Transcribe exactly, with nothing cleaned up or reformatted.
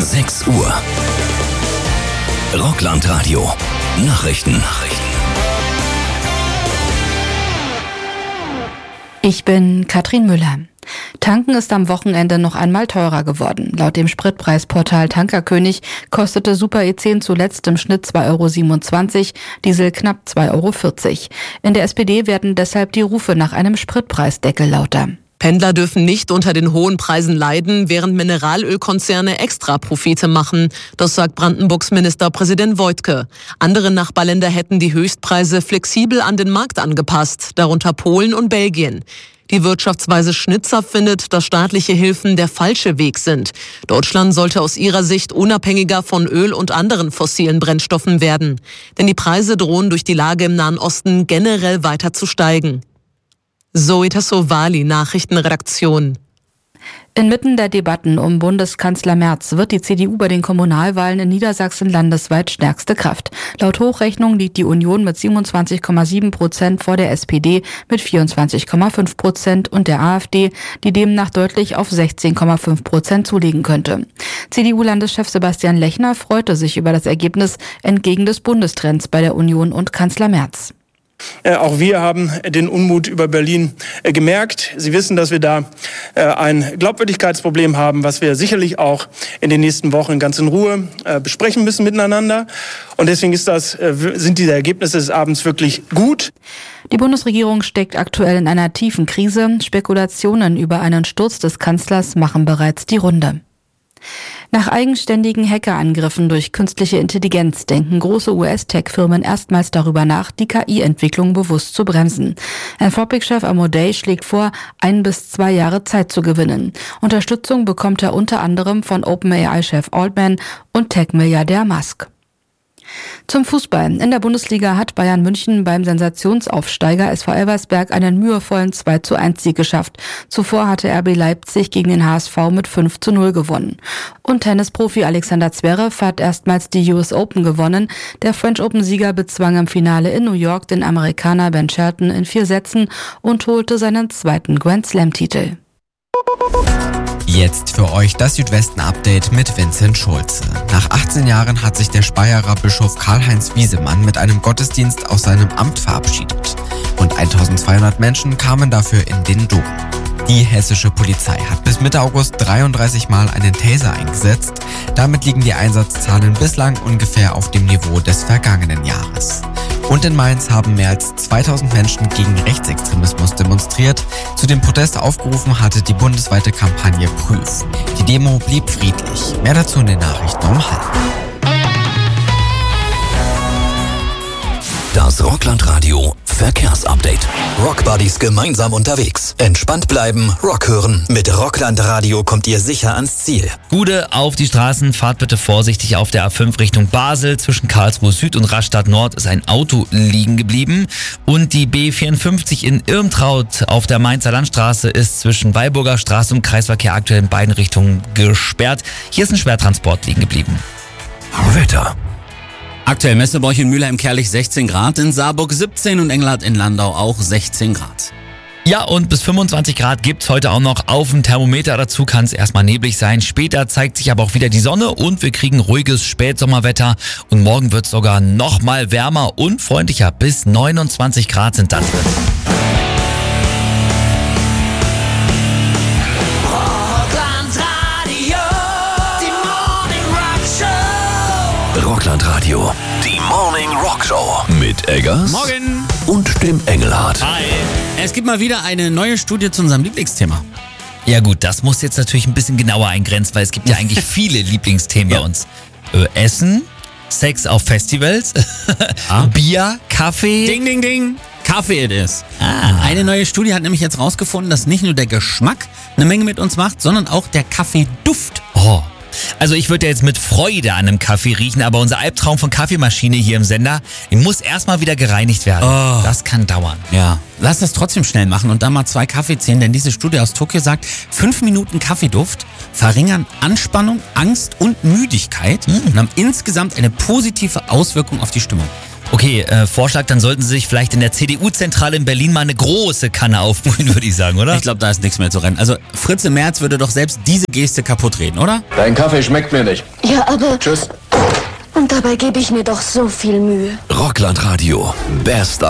sechs Uhr. Rockland-Radio. Nachrichten. Nachrichten. Ich bin Katrin Müller. Tanken ist am Wochenende noch einmal teurer geworden. Laut dem Spritpreisportal Tankerkönig kostete Super E zehn zuletzt im Schnitt zwei Euro siebenundzwanzig, Diesel knapp zwei Euro vierzig. In der S P D werden deshalb die Rufe nach einem Spritpreisdeckel lauter. Pendler dürfen nicht unter den hohen Preisen leiden, während Mineralölkonzerne Extraprofite machen. Das sagt Brandenburgs Ministerpräsident Woidke. Andere Nachbarländer hätten die Höchstpreise flexibel an den Markt angepasst, darunter Polen und Belgien. Die Wirtschaftsweise Schnitzer findet, dass staatliche Hilfen der falsche Weg sind. Deutschland sollte aus ihrer Sicht unabhängiger von Öl und anderen fossilen Brennstoffen werden. Denn die Preise drohen durch die Lage im Nahen Osten generell weiter zu steigen. Zoe Tassovali, Nachrichtenredaktion. Inmitten der Debatten um Bundeskanzler Merz wird die C D U bei den Kommunalwahlen in Niedersachsen landesweit stärkste Kraft. Laut Hochrechnung liegt die Union mit siebenundzwanzig Komma sieben Prozent vor der S P D mit vierundzwanzig Komma fünf Prozent und der AfD, die demnach deutlich auf sechzehn Komma fünf Prozent zulegen könnte. C D U-Landeschef Sebastian Lechner freute sich über das Ergebnis entgegen des Bundestrends bei der Union und Kanzler Merz. Äh, auch wir haben den Unmut über Berlin äh, gemerkt. Sie wissen, dass wir da äh, ein Glaubwürdigkeitsproblem haben, was wir sicherlich auch in den nächsten Wochen ganz in Ruhe äh, besprechen müssen miteinander. Und deswegen ist das, äh, sind diese Ergebnisse des Abends wirklich gut. Die Bundesregierung steckt aktuell in einer tiefen Krise. Spekulationen über einen Sturz des Kanzlers machen bereits die Runde. Nach eigenständigen Hackerangriffen durch künstliche Intelligenz denken große U S-Tech-Firmen erstmals darüber nach, die K I-Entwicklung bewusst zu bremsen. Anthropic-Chef Amodei schlägt vor, ein bis zwei Jahre Zeit zu gewinnen. Unterstützung bekommt er unter anderem von OpenAI-Chef Altman und Tech-Milliardär Musk. Zum Fußball. In der Bundesliga hat Bayern München beim Sensationsaufsteiger S V Elversberg einen mühevollen zwei zu eins Sieg geschafft. Zuvor hatte R B Leipzig gegen den H S V mit fünf zu null gewonnen. Und Tennisprofi Alexander Zverev hat erstmals die U S Open gewonnen. Der French Open-Sieger bezwang im Finale in New York den Amerikaner Ben Shelton in vier Sätzen und holte seinen zweiten Grand Slam-Titel. Jetzt für euch das Südwesten-Update mit Vincent Schulze. Nach achtzehn Jahren hat sich der Speyerer Bischof Karl-Heinz Wiesemann mit einem Gottesdienst aus seinem Amt verabschiedet. Rund eintausendzweihundert Menschen kamen dafür in den Dom. Die hessische Polizei hat bis Mitte August dreiunddreißig Mal einen Taser eingesetzt. Damit liegen die Einsatzzahlen bislang ungefähr auf dem Niveau des vergangenen Jahres. Und in Mainz haben mehr als zweitausend Menschen gegen Rechtsextremismus demonstriert. Zu dem Protest aufgerufen hatte die bundesweite Kampagne Prüf. Die Demo blieb friedlich. Mehr dazu in den Nachrichten um halb. Das Rockland-Radio Verkehrsupdate. Rockbuddies gemeinsam unterwegs. Entspannt bleiben, Rock hören. Mit Rockland-Radio kommt ihr sicher ans Ziel. Gude auf die Straßen, fahrt bitte vorsichtig auf der A fünf Richtung Basel. Zwischen Karlsruhe Süd und Rastatt Nord ist ein Auto liegen geblieben. Und die B vierundfünfzig in Irmtraut auf der Mainzer Landstraße ist zwischen Weilburger Straße und Kreisverkehr aktuell in beiden Richtungen gesperrt. Hier ist ein Schwertransport liegen geblieben. Wetter. Aktuell messen wir euch in Mülheim Kerlich sechzehn Grad, in Saarburg siebzehn und Engelhardt in Landau auch sechzehn Grad. Ja, und bis fünfundzwanzig Grad gibt's heute auch noch auf dem Thermometer. Dazu kann es erstmal neblig sein. Später zeigt sich aber auch wieder die Sonne und wir kriegen ruhiges Spätsommerwetter. Und morgen wird's sogar noch mal wärmer und freundlicher. Bis neunundzwanzig Grad sind dann drin. Rockland-Radio, die Morning Rock Show mit Eggers Morgen und dem Engelhardt. Hi. Es gibt mal wieder eine neue Studie zu unserem Lieblingsthema. Ja gut, das muss jetzt natürlich ein bisschen genauer eingrenzen, weil es gibt ja eigentlich viele Lieblingsthemen ja. bei uns. Äh, Essen, Sex auf Festivals, ah. Bier, Kaffee. Ding, ding, ding. Kaffee it is. Ah. Eine neue Studie hat nämlich jetzt rausgefunden, dass nicht nur der Geschmack eine Menge mit uns macht, sondern auch der Kaffeeduft. Oh. Also ich würde ja jetzt mit Freude an einem Kaffee riechen, aber unser Albtraum von Kaffeemaschine hier im Sender, die muss erstmal wieder gereinigt werden. Oh. Das kann dauern. Ja, lass das trotzdem schnell machen und dann mal zwei Kaffee ziehen, denn diese Studie aus Tokio sagt, fünf Minuten Kaffeeduft verringern Anspannung, Angst und Müdigkeit mhm. und haben insgesamt eine positive Auswirkung auf die Stimmung. Okay, äh, Vorschlag, dann sollten Sie sich vielleicht in der C D U-Zentrale in Berlin mal eine große Kanne aufbrühen, würde ich sagen, oder? Ich glaube, da ist nichts mehr zu rennen. Also Fritze Merz würde doch selbst diese Geste kaputt reden, oder? Dein Kaffee schmeckt mir nicht. Ja, aber... Tschüss. Und dabei gebe ich mir doch so viel Mühe. Rockland Radio. Best